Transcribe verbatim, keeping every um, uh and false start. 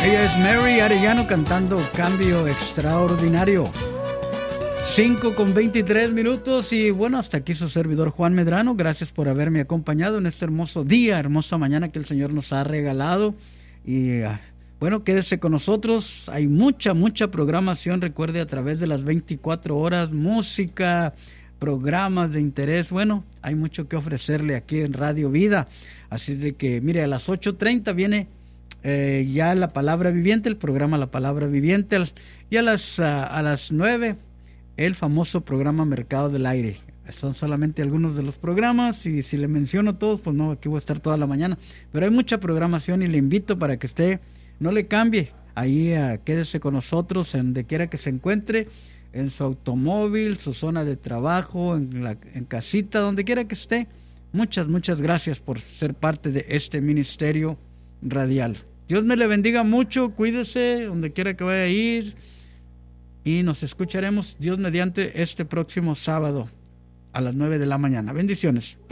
Ella es Mary Arellano cantando Cambio Extraordinario. cinco con veintitrés minutos y bueno, hasta aquí su servidor Juan Medrano. Gracias por haberme acompañado en este hermoso día, hermosa mañana que el Señor nos ha regalado. Y bueno, quédese con nosotros. Hay mucha, mucha programación. Recuerde, a través de las veinticuatro horas, música, programas de interés. Bueno, hay mucho que ofrecerle aquí en Radio Vida. Así de que, mire, a las ocho treinta viene eh, ya La Palabra Viviente, el programa La Palabra Viviente. Y a las, a, a las nueve, el famoso programa Mercado del Aire. Son solamente algunos de los programas y si le menciono todos, pues no, aquí voy a estar toda la mañana. Pero hay mucha programación y le invito para que usted no le cambie. Ahí uh, quédese con nosotros en donde quiera que se encuentre, en su automóvil, su zona de trabajo, en, la, en casita, donde quiera que esté. Muchas, muchas gracias por ser parte de este ministerio radial. Dios me le bendiga mucho, cuídese donde quiera que vaya a ir y nos escucharemos, Dios mediante, este próximo sábado a las nueve de la mañana. Bendiciones.